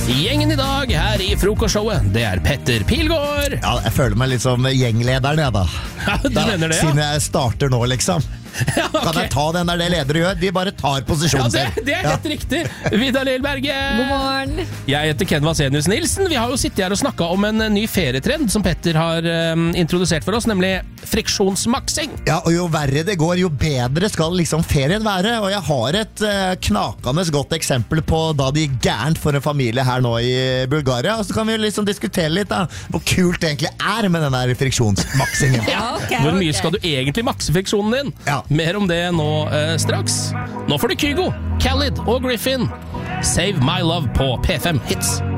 Gjengen i dag her i frokostshowet, det er Petter Pilgaard. Ja, jeg føler meg litt som gjenglederen, jeg da. Ja, du mener det, ja? Siden jeg starter nå, liksom. Ja, ok. Kan jeg ta den der det ledere gjør? De bare tar Ja, posisjonen det er helt riktig. Vidar Lill Berge. God morgen. Jeg heter Ken Vasenius Nilsen. Vi har jo sittet her og snakket om en ny ferietrend som Petter har introdusert for oss, nemlig friksjonsmaksing. Ja, og jo verre det går, jo bedre skal liksom ferien være. Og jeg har et knakende godt eksempel på da det gikk gærent for en familie her nå i Bulgaria. Og så kan vi liksom diskutere litt da, hvor kult det egentlig er med den der friksjonsmaksingen. Ja, ok, Hvor mye ok. skal du egentlig makse friksjonen din? Ja. Mer om det nå straks. Nå får du Kygo, Khalid og Griffin. Save My Love på P5 Hits.